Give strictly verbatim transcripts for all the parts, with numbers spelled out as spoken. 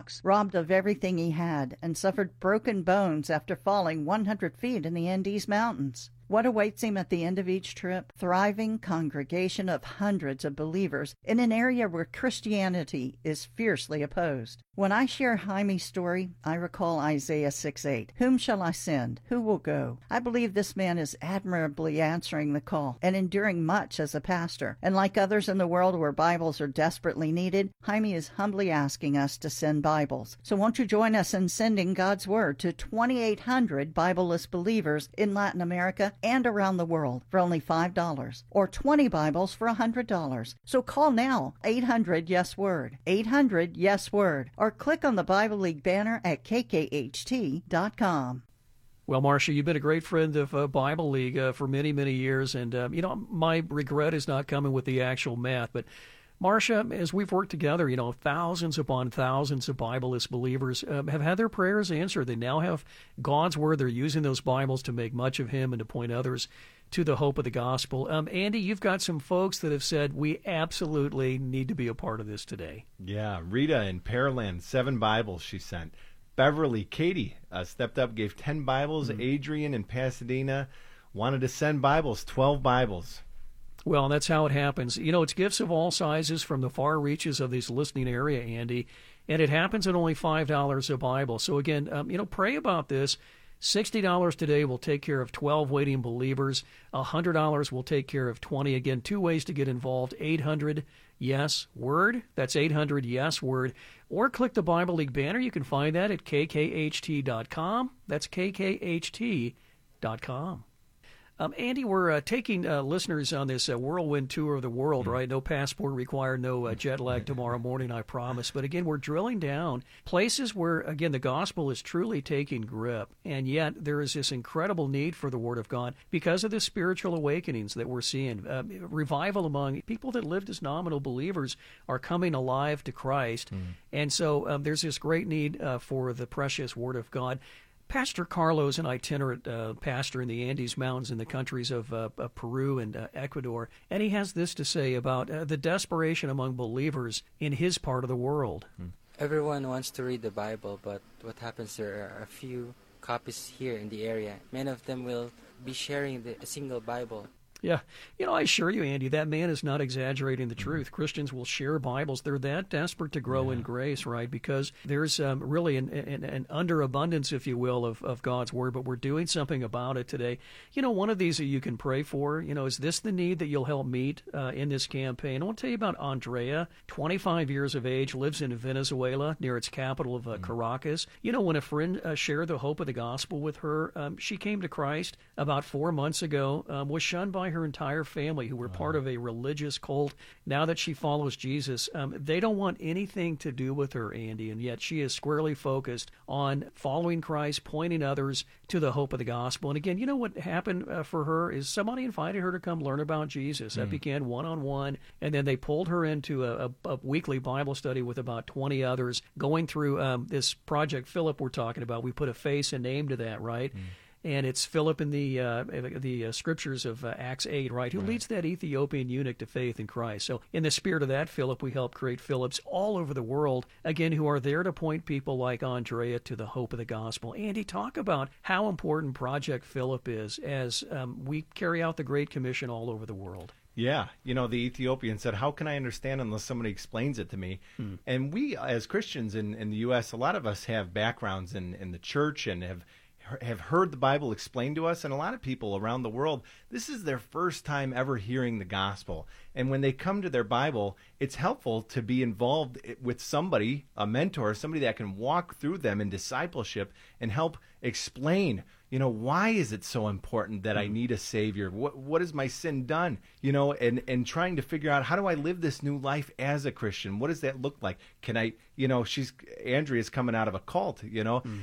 box, robbed of everything he had, and suffered broken bones after falling one hundred feet in the Andes Mountains. What awaits him at the end of each trip? Thriving congregation of hundreds of believers in an area where Christianity is fiercely opposed. When I share Jaime's story, I recall Isaiah six eight. Whom shall I send? Who will go? I believe this man is admirably answering the call and enduring much as a pastor. And like others in the world where Bibles are desperately needed, Jaime is humbly asking us to send Bibles. So won't you join us in sending God's Word to twenty-eight hundred Bibleless believers in Latin America and around the world for only five dollars, or twenty Bibles for one hundred dollars. So call now, eight hundred yes word, eight hundred yes word, or click on the Bible League banner at k k h t dot com. Well, Marcia, you've been a great friend of uh, Bible League uh, for many, many years, and um, you know, my regret is not coming with the actual math, but Marcia, as we've worked together, you know, thousands upon thousands of Bibleless believers um, have had their prayers answered. They now have God's Word. They're using those Bibles to make much of Him and to point others to the hope of the gospel. Um, Andy, you've got some folks that have said, we absolutely need to be a part of this today. Yeah, Rita in Pearland, seven Bibles she sent. Beverly, Katie uh, stepped up, gave ten Bibles. Mm-hmm. Adrian in Pasadena wanted to send Bibles, twelve Bibles. Well, that's how it happens. You know, it's gifts of all sizes from the far reaches of this listening area, Andy, and it happens at only five dollars a Bible. So again, um, you know, pray about this. sixty dollars today will take care of twelve waiting believers. one hundred dollars will take care of twenty. Again, two ways to get involved. eight hundred yes word. That's eight hundred yes word. Or click the Bible League banner. You can find that at k k h t dot com. That's k k h t dot com. Um, Andy, we're uh, taking uh, listeners on this uh, whirlwind tour of the world, mm-hmm. right? No passport required, no uh, jet lag tomorrow morning, I promise. But again, we're drilling down places where, again, the gospel is truly taking grip. And yet there is this incredible need for the Word of God because of the spiritual awakenings that we're seeing. Uh, revival among people that lived as nominal believers are coming alive to Christ. Mm-hmm. And so um, there's this great need uh, for the precious Word of God. Pastor Carlo is an itinerant uh, pastor in the Andes Mountains in the countries of, uh, of Peru and uh, Ecuador, and he has this to say about uh, the desperation among believers in his part of the world. Everyone wants to read the Bible, but what happens, there are a few copies here in the area. Many of them will be sharing the, a single Bible. Yeah. You know, I assure you, Andy, that man is not exaggerating the truth. Christians will share Bibles. They're that desperate to grow yeah. in grace, right? Because there's um, really an, an, an underabundance, if you will, of, of God's Word, but we're doing something about it today. You know, one of these that you can pray for, you know, is this the need that you'll help meet uh, in this campaign? I want to tell you about Andrea, twenty-five years of age, lives in Venezuela, near its capital of uh, mm-hmm. Caracas. You know, when a friend uh, shared the hope of the gospel with her, um, she came to Christ about four months ago, um, was shunned by her entire family who were part of a religious cult. Now that she follows Jesus, um, they don't want anything to do with her, Andy, and yet she is squarely focused on following Christ, pointing others to the hope of the gospel. And again, you know what happened uh, for her is somebody invited her to come learn about Jesus. That mm. began one-on-one, and then they pulled her into a, a, a weekly Bible study with about twenty others, going through um, this Project Philip we're talking about. We put a face and name to that, right? Mm. And it's Philip in the uh, the uh, scriptures of uh, Acts eight, right, who right. leads that Ethiopian eunuch to faith in Christ. So in the spirit of that Philip, we help create Philips all over the world, again, who are there to point people like Andrea to the hope of the gospel. Andy, talk about how important Project Philip is as um, we carry out the Great Commission all over the world. Yeah. You know, the Ethiopian said, how can I understand unless somebody explains it to me? Hmm. And we, as Christians in, in the U S, a lot of us have backgrounds in, in the church and have have heard the Bible explained to us, and a lot of people around the world, this is their first time ever hearing the gospel. And when they come to their Bible, it's helpful to be involved with somebody, a mentor, somebody that can walk through them in discipleship and help explain, you know, why is it so important that I need a Savior? What what has my sin done? You know, and, and trying to figure out, how do I live this new life as a Christian? What does that look like? Can I, you know, she's, Andrea's coming out of a cult, you know, mm.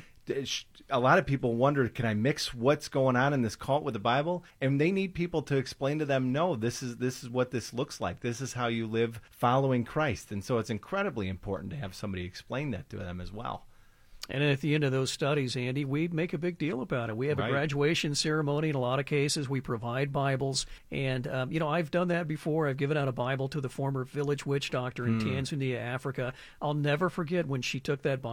A lot of people wonder, can I mix what's going on in this cult with the Bible? And they need people to explain to them, no, this is this is what this looks like. This is how you live following Christ. And so it's incredibly important to have somebody explain that to them as well. And at the end of those studies, Andy, we make a big deal about it. We have right. a graduation ceremony. In a lot of cases, we provide Bibles. And, um, you know, I've done that before. I've given out a Bible to the former village witch doctor in mm. Tanzania, Africa. I'll never forget when she took that Bible